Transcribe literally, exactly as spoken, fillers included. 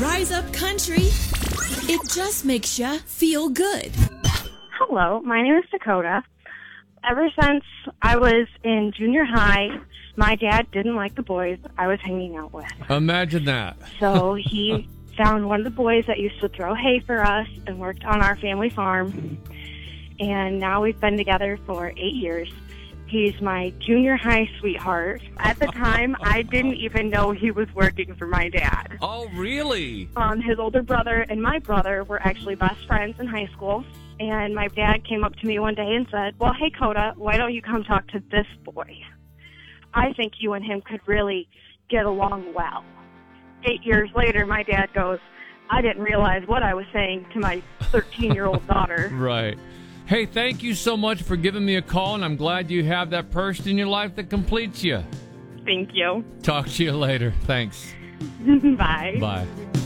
Rise Up Country. It just makes you feel good. Hello, my name is Dakota. Ever since I was in junior high, my dad didn't like the boys I was hanging out with. Imagine that. So he found one of the boys that used to throw hay for us and worked on our family farm. And now we've been together for eight years. He's my junior high sweetheart. At the time, I didn't even know he was working for my dad. Oh, really? Um, his older brother and my brother were actually best friends in high school. And my dad came up to me one day and said, well, hey, Coda, why don't you come talk to this boy? I think you and him could really get along well. Eight years later, my dad goes, I didn't realize what I was saying to my thirteen-year-old daughter. Right. Hey, thank you so much for giving me a call, and I'm glad you have that person in your life that completes you. Thank you. Talk to you later. Thanks. Bye. Bye.